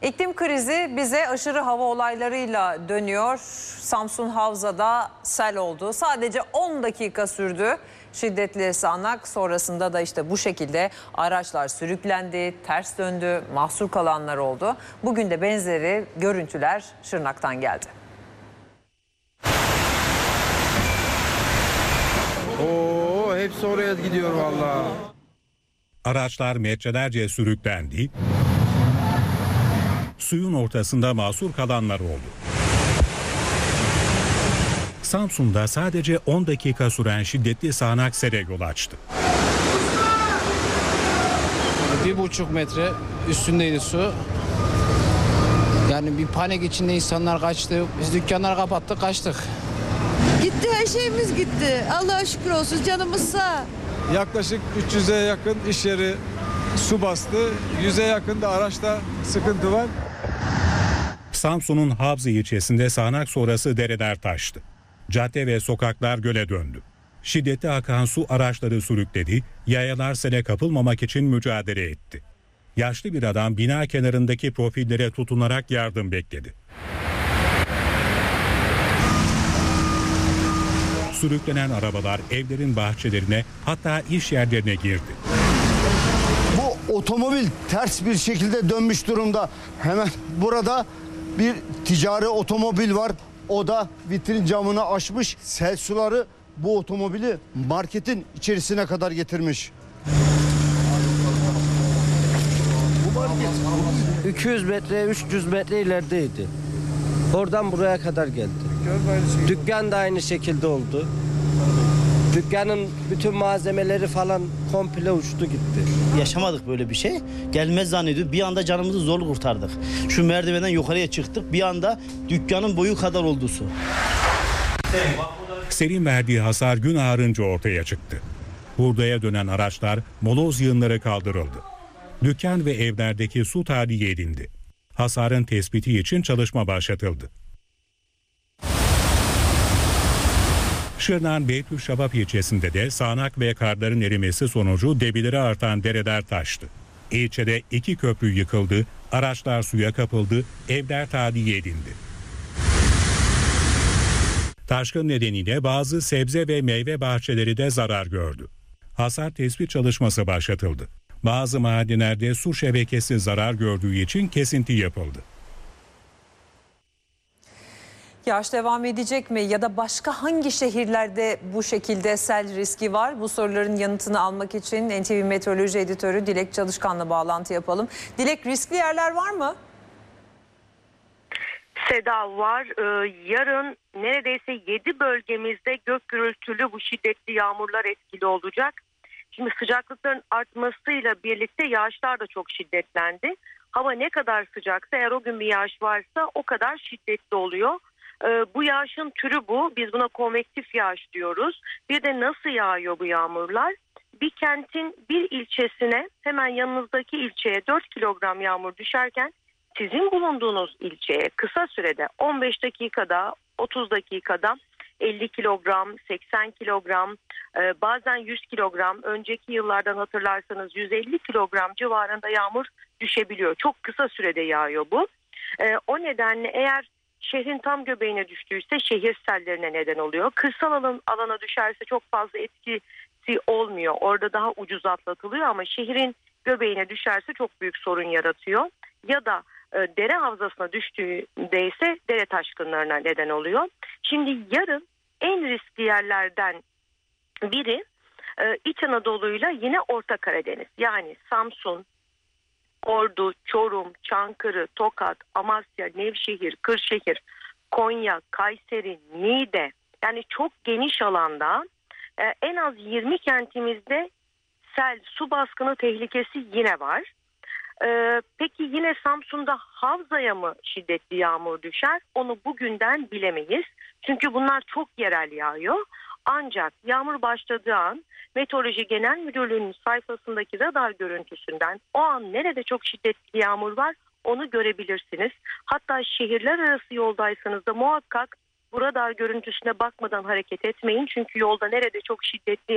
İklim krizi bize aşırı hava olaylarıyla dönüyor. Samsun Havza'da sel oldu. Sadece 10 dakika sürdü şiddetli sağanak. Sonrasında da işte bu şekilde araçlar sürüklendi, ters döndü, mahsur kalanlar oldu. Bugün de benzeri görüntüler Şırnak'tan geldi. Oo, hepsi oraya gidiyor vallahi. Araçlar metrelerce sürüklendi. Suyun ortasında mahsur kalanlar oldu. Samsun'da sadece 10 dakika süren şiddetli sağanak sele yol açtı. 1,5 metre üstündeydi su. Yani bir panik içinde insanlar kaçtı. Biz dükkanları kapattık, kaçtık. Gitti, her şeyimiz gitti. Allah'a şükür olsun, canımız sağ. Yaklaşık 300'e yakın iş yeri su bastı. 100'e yakın da araçta sıkıntı var. Samsun'un Havza ilçesinde sağanak sonrası dereler taştı. Cadde ve sokaklar göle döndü. Şiddetli akan su araçları sürükledi, yayalar sele kapılmamak için mücadele etti. Yaşlı bir adam bina kenarındaki profillere tutunarak yardım bekledi. Sürüklenen arabalar evlerin bahçelerine, hatta iş yerlerine girdi. Bu otomobil ters bir şekilde dönmüş durumda. Hemen burada bir ticari otomobil var. O da vitrin camını aşmış. Sel suları bu otomobili marketin içerisine kadar getirmiş. 200 metre, 300 metre ilerideydi. Oradan buraya kadar geldi. Dükkan da aynı şekilde oldu. Dükkanın bütün malzemeleri falan komple uçtu gitti. Yaşamadık böyle bir şey. Gelmez zannediyor. Bir anda canımızı zor kurtardık. Şu merdivenden yukarıya çıktık. Bir anda dükkanın boyu kadar oldu su. Selin verdiği hasar gün ağarınca ortaya çıktı. Hurdaya dönen araçlar, moloz yığınları kaldırıldı. Dükkan ve evlerdeki su tahliye edildi. Hasarın tespiti için çalışma başlatıldı. Şırnak'ın Beytüşşabap ilçesinde de sağanak ve karların erimesi sonucu debileri artan dereler taştı. İlçede 2 köprü yıkıldı, araçlar suya kapıldı, evler tahliye edildi. Taşkın nedeniyle bazı sebze ve meyve bahçeleri de zarar gördü. Hasar tespit çalışması başlatıldı. Bazı mahallelerde su şebekesi zarar gördüğü için kesinti yapıldı. Yağış devam edecek mi ya da başka hangi şehirlerde bu şekilde sel riski var? Bu soruların yanıtını almak için NTV Meteoroloji Editörü Dilek Çalışkan'la bağlantı yapalım. Dilek, riskli yerler var mı? Seda, var. Yarın neredeyse 7 bölgemizde gök gürültülü bu şiddetli yağmurlar etkili olacak. Şimdi sıcaklıkların artmasıyla birlikte yağışlar da çok şiddetlendi. Hava ne kadar sıcaksa, eğer o gün bir yağış varsa o kadar şiddetli oluyor. Bu yağışın türü bu. Biz buna konvektif yağış diyoruz. Bir de nasıl yağıyor bu yağmurlar? Bir kentin bir ilçesine, hemen yanınızdaki ilçeye 4 kilogram yağmur düşerken sizin bulunduğunuz ilçeye kısa sürede 15 dakikada, 30 dakikada 50 kilogram, 80 kilogram, bazen 100 kilogram, önceki yıllardan hatırlarsanız 150 kilogram civarında yağmur düşebiliyor. Çok kısa sürede yağıyor bu. O nedenle eğer şehrin tam göbeğine düştüyse şehir sellerine neden oluyor. Kırsal alana düşerse çok fazla etkisi olmuyor. Orada daha ucuz atlatılıyor ama şehrin göbeğine düşerse çok büyük sorun yaratıyor. Ya da dere havzasına düştüğünde ise dere taşkınlarına neden oluyor. Şimdi yarın en riskli yerlerden biri İç Anadolu'yla yine Orta Karadeniz. Yani Samsun, Ordu, Çorum, Çankırı, Tokat, Amasya, Nevşehir, Kırşehir, Konya, Kayseri, Niğde, yani çok geniş alanda en az 20 kentimizde sel, su baskını tehlikesi yine var. Peki yine Samsun'da Havza'ya mı şiddetli yağmur düşer? Onu bugünden bilemeyiz. Çünkü bunlar çok yerel yağıyor. Ancak yağmur başladığı an Meteoroloji Genel Müdürlüğü'nün sayfasındaki radar görüntüsünden o an nerede çok şiddetli yağmur var onu görebilirsiniz. Hatta şehirler arası yoldaysanız da muhakkak bu radar görüntüsüne bakmadan hareket etmeyin. Çünkü yolda nerede çok şiddetli